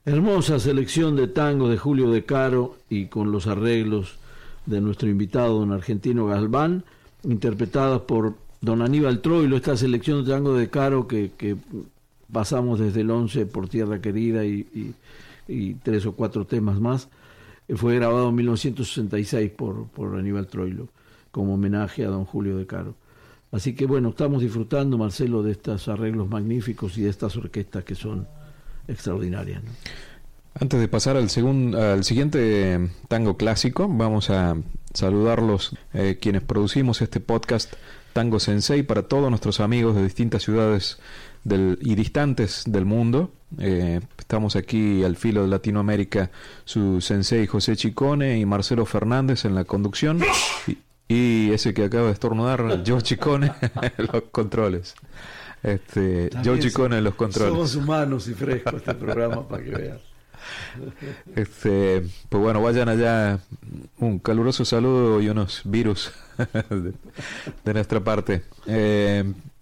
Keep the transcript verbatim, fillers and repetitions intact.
Hermosa selección de tango de Julio De Caro y con los arreglos de nuestro invitado don Argentino Galván, interpretadas por don Aníbal Troilo. Esta selección de tango de Caro que, que pasamos desde el once por Tierra Querida y, y, y tres o cuatro temas más, fue grabado en mil novecientos sesenta y seis por, por Aníbal Troilo como homenaje a don Julio De Caro. Así que bueno, estamos disfrutando, Marcelo, de estos arreglos magníficos y de estas orquestas que son extraordinarias, ¿no? Antes de pasar al, segun, al siguiente tango clásico, vamos a saludarlos eh, quienes producimos este podcast Tango Sensei para todos nuestros amigos de distintas ciudades del, y distantes del mundo. Eh, estamos aquí al filo de Latinoamérica, su sensei José Chicone y Marcelo Fernández en la conducción, y, y ese que acaba de estornudar, Joe Chicone, en los controles. Este, Joe Chicone en los controles. Somos humanos y frescos este programa, para que veas. Este, pues bueno, vayan allá, un caluroso saludo y unos virus de, de nuestra parte. Eh,